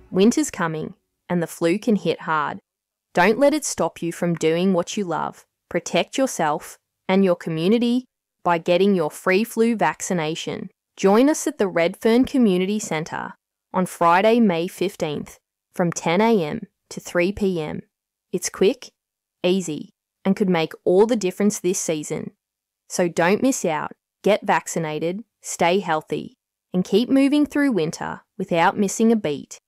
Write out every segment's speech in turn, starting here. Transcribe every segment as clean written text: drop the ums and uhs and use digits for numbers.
Winter's coming, and the flu can hit hard. Don't let it stop you from doing what you love. Protect yourself and your community by getting your free flu vaccination. Join us at the Redfern Community Centre on Friday, May 15th from 10 a.m. to 3 p.m. It's quick, easy, and could make all the difference this season. So don't miss out. Get vaccinated, stay healthy, and keep moving through winter without missing a beat.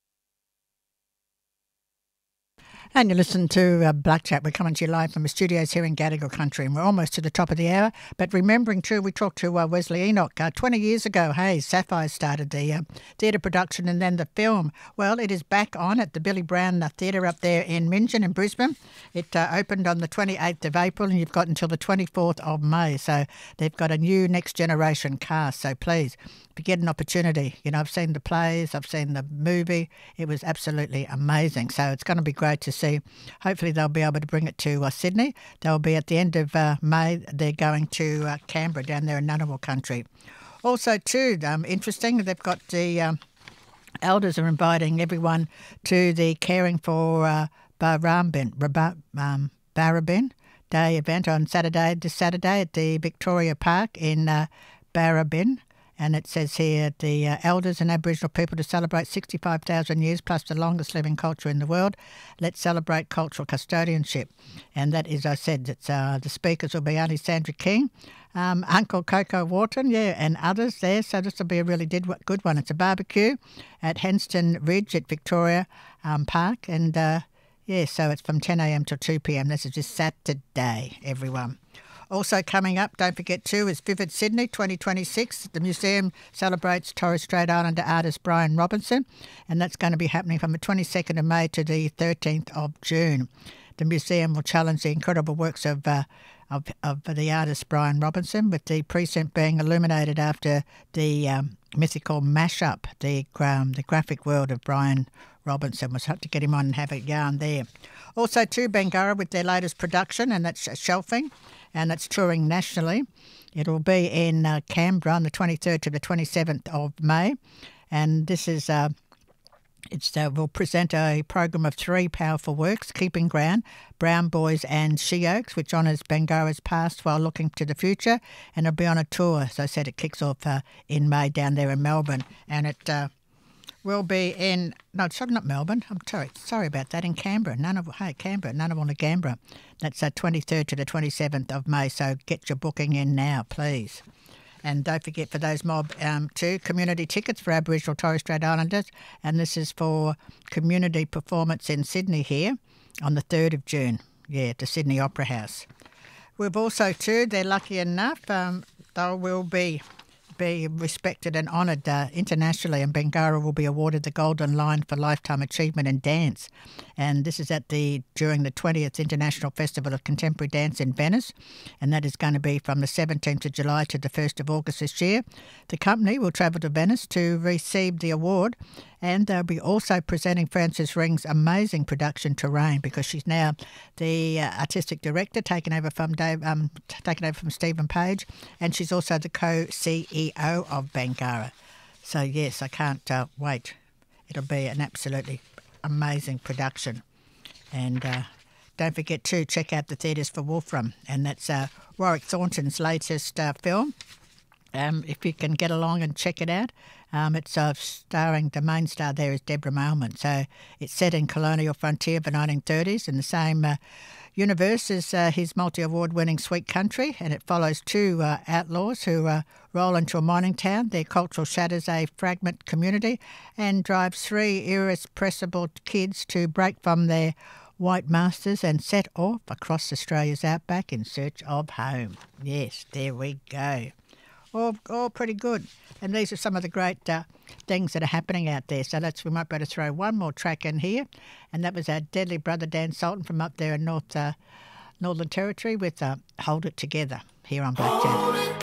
And you listen to Black Chat. We're coming to you live from the studios here in Gadigal Country, and we're almost to the top of the hour. But remembering too, we talked to Wesley Enoch 20 years ago. Hey, Sapphire started the theatre production and then the film. Well, it is back on at the Billy Brown Theatre up there in Minchin in Brisbane. It opened on the 28th of April, and you've got until the 24th of May. So they've got a new next generation cast. So please, if you get an opportunity, you know, I've seen the plays, I've seen the movie. It was absolutely amazing. So it's going to be great to see. Hopefully they'll be able to bring it to Sydney. They'll be at the end of May. They're going to Canberra down there in Ngunnawal country. Also too, interesting, they've got the elders are inviting everyone to the Caring for Barrabin Day event on this Saturday at the Victoria Park in Barrabin. And it says here, the elders and Aboriginal people to celebrate 65,000 years plus the longest living culture in the world. Let's celebrate cultural custodianship. And that is, I said, it's, the speakers will be Auntie Sandra King, Uncle Coco Wharton, and others there. So this will be a really good one. It's a barbecue at Henston Ridge at Victoria Park. And, so it's from 10 a.m. till 2 p.m. This is just Saturday, everyone. Also coming up, don't forget too, is Vivid Sydney 2026. The museum celebrates Torres Strait Islander artist Brian Robinson, and that's going to be happening from the 22nd of May to the 13th of June. The museum will challenge the incredible works of the artist Brian Robinson, with the precinct being illuminated after the mythical mashup, the graphic world of Brian Robinson. Was hoped to get him on and have a yarn there. Also too, Bangarra with their latest production, and that's Shelfing, and that's touring nationally. It'll be in Canberra on the 23rd to the 27th of May, and this is we'll present a program of 3 powerful works: Keeping Ground, Brown Boys and She Oaks, which honours Bangarra's past while looking to the future, and it'll be on a tour. As I said, it kicks off in May down there in Melbourne, and it will be in, no, sorry, not Melbourne, I'm sorry about that, in Canberra, Ngunnawal and Canberra. That's 23rd to the 27th of May, so get your booking in now, please. And don't forget, for those mob too, community tickets for Aboriginal Torres Strait Islanders, and this is for community performance in Sydney here on the 3rd of June, at the Sydney Opera House. We've also too, they're lucky enough, they will be respected and honoured internationally, and Bangarra will be awarded the Golden Lion for Lifetime Achievement in Dance. And this is during the 20th International Festival of Contemporary Dance in Venice, and that is going to be from the 17th of July to the 1st of August this year. The company will travel to Venice to receive the award, and they'll be also presenting Frances Ring's amazing production Terrain, because she's now the artistic director, taken over from Stephen Page, and she's also the co-CEO of Bangarra. So yes, I can't wait. It'll be an absolutely amazing production. And don't forget to check out the Theatres for Wolfram, and that's Warwick Thornton's latest film. If you can get along and check it out. It's starring, the main star there is Deborah Mailman. So it's set in colonial frontier of the 1930s in the same universe as his multi-award winning Sweet Country, and it follows 2 outlaws who roll into a mining town. Their cultural shatters a fragment community and drives 3 irrepressible kids to break from their white masters and set off across Australia's outback in search of home. Yes, there we go. All pretty good. And these are some of the great things that are happening out there. So we might better throw one more track in here. And that was our deadly brother Dan Sultan from up there in Northern Territory with Hold It Together here on Black Chat.